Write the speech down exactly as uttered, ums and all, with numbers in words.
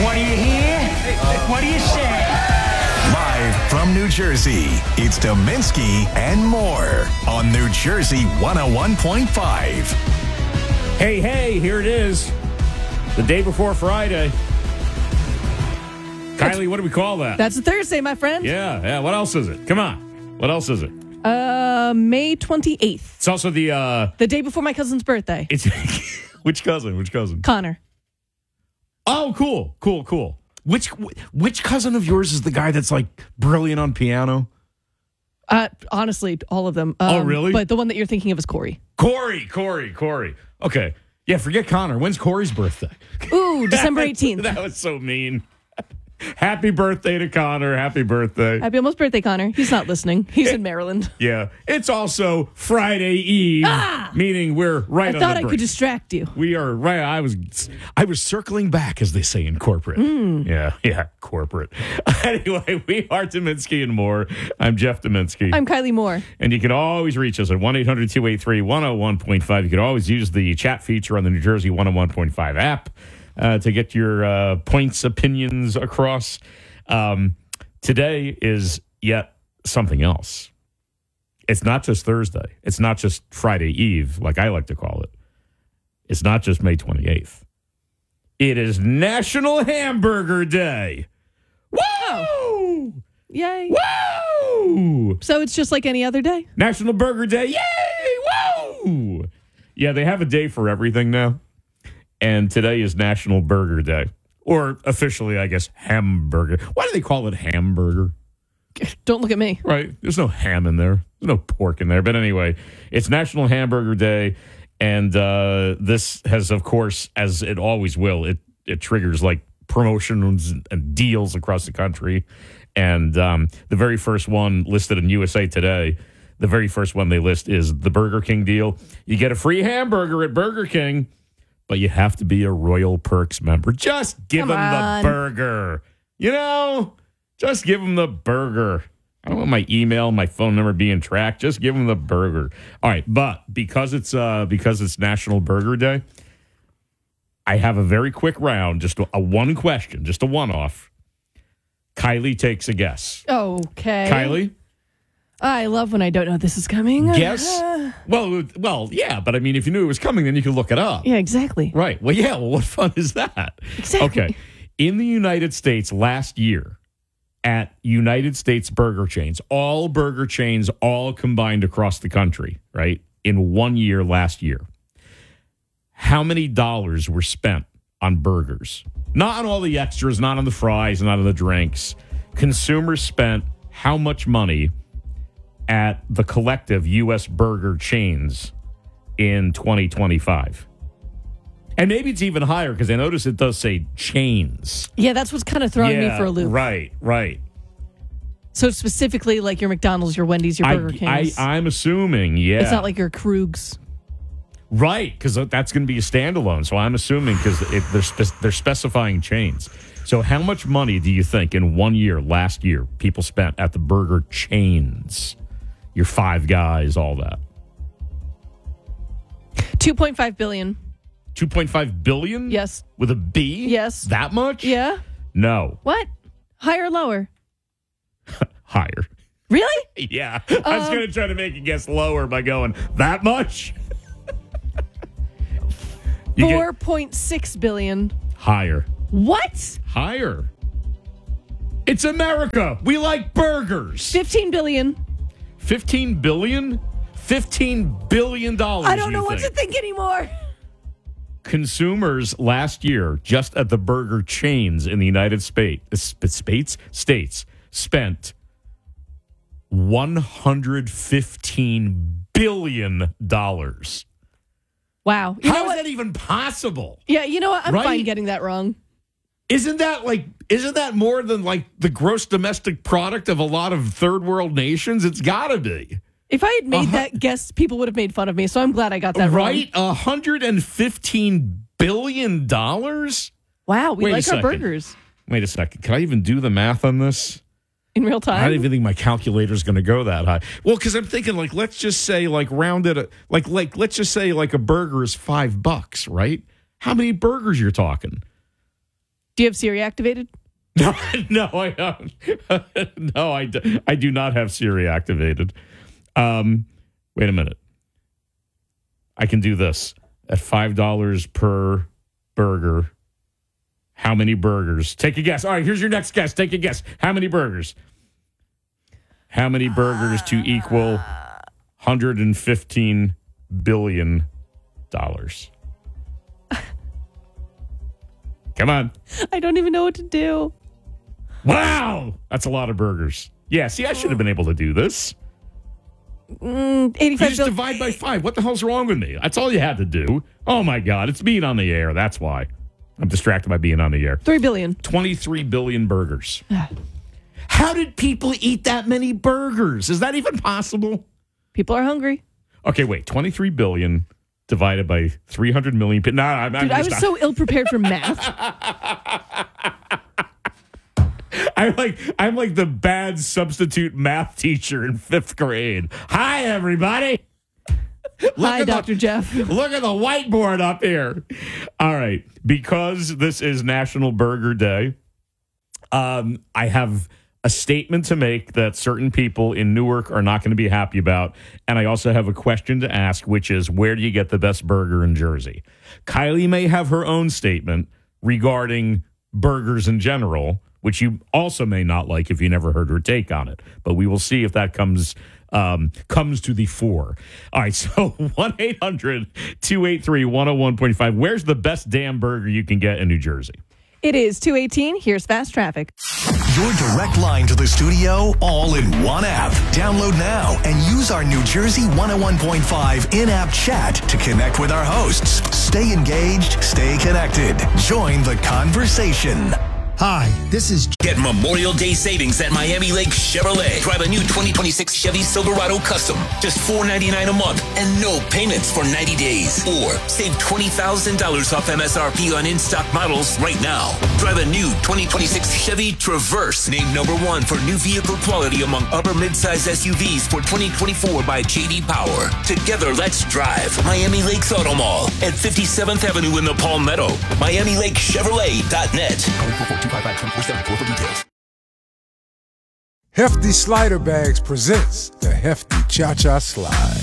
What do you hear? What do you say? Live from New Jersey, it's Dominski and more on New Jersey one oh one point five. Hey, hey, here it is. The day before Friday. Kylie, what do we call that? That's a Thursday, my friend. Yeah, yeah. What else is it? Come on. What else is it? Uh, May twenty-eighth. It's also the... uh The day before my cousin's birthday. It's which cousin? Which cousin? Connor. Oh, cool, cool, cool. Which which cousin of yours is the guy that's like brilliant on piano? Uh, honestly, all of them. Oh, Um, really? But the one that you're thinking of is Corey. Corey, Corey, Corey. Okay. Yeah, forget Connor. When's Corey's birthday? Ooh, December eighteenth. That was so mean. Happy birthday to Connor. Happy birthday. Happy almost birthday, Connor. He's not listening. He's in Maryland. Yeah. It's also Friday Eve, Ah! meaning we're right I on thought the I brink. could distract you. We are right. I was I was circling back, as they say in corporate. Mm. Yeah, yeah, corporate. Anyway, we are Dominski and more. I'm Jeff Dominski. I'm Kylie Moore. And you can always reach us at one eight hundred two eight three one oh one point five. You can always use the chat feature on the New Jersey one oh one point five app uh, to get your uh, points, opinions across. Um, today is yet something else. It's not just Thursday. It's not just Friday Eve, like I like to call it. It's not just May twenty-eighth. It is National Hamburger Day. Woo! Yay. Woo! So it's just like any other day? National Burger Day. Yay! Woo! Yeah, they have a day for everything now. And today is National Burger Day. Or officially, I guess, hamburger. Why do they call it hamburger? Don't look at me. Right. There's no ham in there. There's no pork in there. But anyway, it's National Hamburger Day. And uh, this has, of course, as it always will, it, it triggers like promotions and deals across the country. And um, the very first one listed in U S A Today, the very first one they list is the Burger King deal. You get a free hamburger at Burger King, but you have to be a Royal Perks member. Just give Come them on. the burger. You know, just give them the burger. I don't want my email, my phone number being tracked. Just give them the burger. All right, but because it's uh, because it's National Burger Day, I have a very quick round, just a, a one question, just a one-off. Kylie takes a guess. Okay. Kylie? I love when I don't know this is coming. Guess? Uh, Well, well, yeah, but I mean, if you knew it was coming, then you could look it up. yeah, exactly. Right. Well, yeah, well, what fun is that? Exactly. Okay. In the United States last year, at United States burger chains, all burger chains, all combined across the country, right, in one year last year, how many dollars were spent on burgers? Not on all the extras, not on the fries, not on the drinks. Consumers spent how much money at the collective U S burger chains in twenty twenty-five? And maybe it's even higher because I notice it does say chains. Yeah, that's what's kind of throwing yeah, me for a loop. Right, right. So specifically like your McDonald's, your Wendy's, your Burger I, Kings. I, I'm assuming, yeah. It's not like your Krug's. Right, because that's going to be a standalone. So I'm assuming because they're, spe- they're specifying chains. So how much money do you think in one year, last year, people spent at the burger chains? Your Five Guys, all that. two point five billion. two point five billion? Yes. With a B? Yes. That much? Yeah. No. What? Higher or lower? Higher. Really? Yeah. I was Um, going to try to make you guess lower by going, that much? You get four point six billion. higher. What? Higher. It's America. We like burgers. fifteen billion. fifteen billion? fifteen billion dollars. I don't know you what to think. think anymore. Consumers last year, just at the burger chains in the United States, States, States spent one hundred fifteen billion dollars. Wow. You How know is what? that even possible? Yeah, you know what? I'm Right? fine getting that wrong. Isn't that like, isn't that more than like the gross domestic product of a lot of third world nations? It's got to be. If I had made Uh-huh. that guess, people would have made fun of me. So I'm glad I got that Right? one hundred fifteen billion dollars? wrong. Wow, we Wait a like our second. burgers Wait a second. Can I even do the math on this? in real I time. don't even think my calculator's going to go that high. Well, because I'm thinking, like, let's just say, like, rounded, like, like, let's just say, like, a burger is five bucks, right? How many burgers you're talking? Do you have Siri activated? No, no, I don't. no, I, do, I do not have Siri activated. Um, wait a minute. I can do this at five dollars per burger. How many burgers? Take a guess. All right, here's your next guess. Take a guess. How many burgers? How many burgers to equal one hundred fifteen billion dollars? Come on. I don't even know what to do. Wow. That's a lot of burgers. Yeah, see, I should have been able to do this. Mm, You eighty-five just billion. divide by five. What the hell's wrong with me? That's all you had to do. Oh, my God. It's being on the air. That's why. I'm distracted by being on the air. Three billion. twenty-three billion burgers. How did people eat that many burgers? Is that even possible? People are hungry. Okay, wait. twenty-three billion divided by three hundred million people. No, I'm, Dude, I'm I was so ill prepared for math. I'm like I'm like the bad substitute math teacher in fifth grade. Hi, everybody. Look Hi, at the- Doctor Jeff. Look at the whiteboard up here. All right. Because this is National Burger Day, um, I have a statement to make that certain people in Newark are not going to be happy about. And I also have a question to ask, which is, where do you get the best burger in Jersey? Kylie may have her own statement regarding burgers in general, which you also may not like if you never heard her take on it. But we will see if that comes um, comes to the fore. All right, so one eight hundred two eight three one oh one point five. Where's the best damn burger you can get in New Jersey? It is two eighteen. Here's fast traffic. Your direct line to the studio, all in one app. Download now and use our New Jersey one oh one point five in-app chat to connect with our hosts. Stay engaged, stay connected. Join the conversation. Hi, this is Get Memorial Day savings at Miami Lake Chevrolet. Drive a new twenty twenty-six Chevy Silverado Custom. Just four ninety-nine a month and no payments for ninety days. Or save twenty thousand dollars off M S R P on in-stock models right now. Drive a new twenty twenty-six Chevy Traverse. Named number one for new vehicle quality among upper midsize S U Vs for twenty twenty-four by J D Power. Together, let's drive. Miami Lakes Auto Mall at fifty-seventh Avenue in the Palmetto. Miami Lake Chevrolet dot net. Hefty Slider Bags presents the Hefty Cha-Cha Slide.